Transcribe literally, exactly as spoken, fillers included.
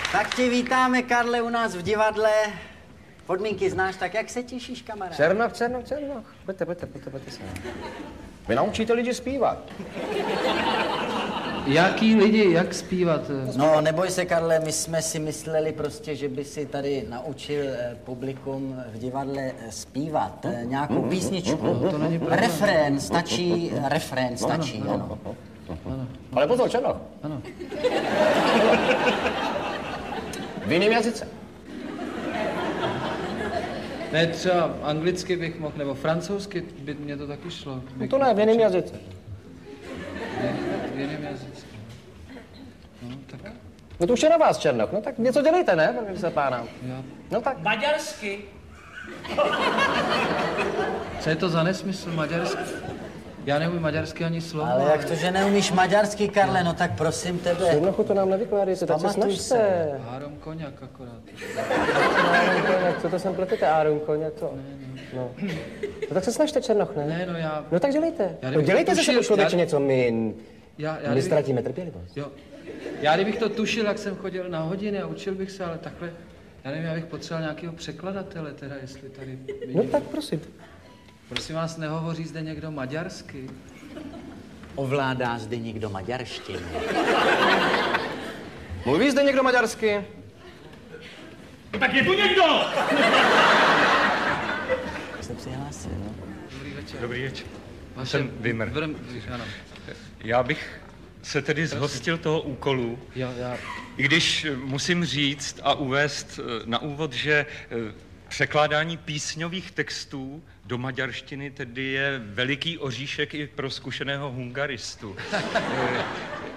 Tak tě vítáme, Karle, u nás v divadle. Podmínky znáš, tak jak se těšíš, kamarád? Černoch, Černoch, Černoch. Pojďte, pojďte, pojďte, pojďte se. Vy naučíte lidi zpívat. Jaký lidi, jak zpívat? No, neboj se, Karle, my jsme si mysleli prostě, že by si tady naučil eh, publikum v divadle eh, zpívat eh, nějakou písničku. To není pravda. Refrén stačí, refrén stačí, ano. Ano. Ale pozor, Černoch. Ano. V jiném jazyce. Ne, třeba anglicky bych mohl, nebo francouzsky by mě to taky šlo. No to ne, v jiném jazyce. Ne, v jiném jazyce. No, tak. No to už je na vás, Černoch. No tak něco dělejte, ne, když se pánám. Já. No tak. Maďarsky. Co je to za nesmysl, maďarsky? Já neumím maďarsky ani slovo. Ale jak to, že neumíš maďarsky, Karle, no tak prosím tebe. Černochu, to nám nevykládejte, tak se Pamatuj snažte. Három koněk akorát. Áron Koněk, co to sem pletete, Áron Koněk, to? No. No tak se snažte, Černoch, ne? Ne, no já... No tak dělejte. Já No kdybych dělejte to zase tušil, to člověče já- něco, my, Já, já my kdybych, ztratíme trpělivost. jo. Já kdybych to tušil, jak jsem chodil na hodiny a učil bych se, ale takhle... Já nevím, já bych potřeboval nějakého překladatele, teda, jestli tady... No tak prosím. Prosím vás, nehovoří zde někdo maďarsky? Ovládá zde někdo maďarštinu. Mluví zde někdo maďarsky? Tak je tu někdo! Se přihlásil, no? Dobrý večer. Dobrý večer. Vaše... Jsem Vimr. Vrm... Ano. Já bych se tedy zhostil toho úkolu, Jo, já... i když musím říct a uvést na úvod, že překládání písňových textů do maďarštiny tedy je veliký oříšek i pro zkušeného hungaristu.